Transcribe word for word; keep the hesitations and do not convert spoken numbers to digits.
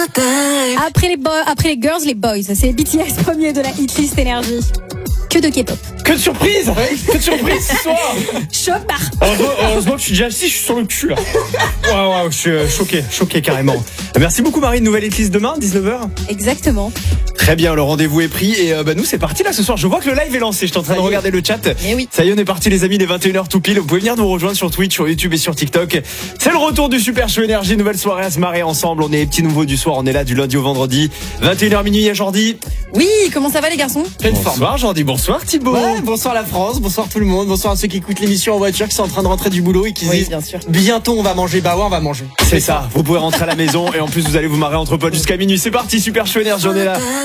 Après les, bo- après les girls, les boys. C'est B T S premier de la hitlist énergie. Que de K-pop. Que de surprise Que de surprise ce soir. Choc bar. Heureusement, heureusement que je suis déjà assis, je suis sur le cul là. Waouh, waouh, je suis euh, choqué, choqué carrément. Merci beaucoup Marie, nouvelle hitlist demain, dix-neuf heures. Exactement. Très bien, le rendez-vous est pris et euh, bah, nous c'est parti là ce soir. Je vois que le live est lancé, je suis en train de regarder le chat. Eh oui. Ça y est, on est parti les amis, les vingt et une heures tout pile. Vous pouvez venir nous rejoindre sur Twitch, sur YouTube et sur TikTok. C'est le retour du Super Show Énergie, nouvelle soirée à se marrer ensemble. On est les petits nouveaux du soir, on est là du lundi au vendredi. vingt et une heures minuit à Jordi. Oui, comment ça va les garçons? Pleine forme. Bonsoir Jordi, bonsoir Thibaut. Ouais, bonsoir la France, bonsoir tout le monde, bonsoir à ceux qui écoutent l'émission en voiture, qui sont en train de rentrer du boulot et qui se Oui, disent bien sûr. bientôt on va manger. Bah ouais, on va manger. C'est ça, vous pouvez rentrer à la maison et en plus vous allez vous marrer entre potes jusqu'à minuit. C'est parti, Super Show Énergie, on est là.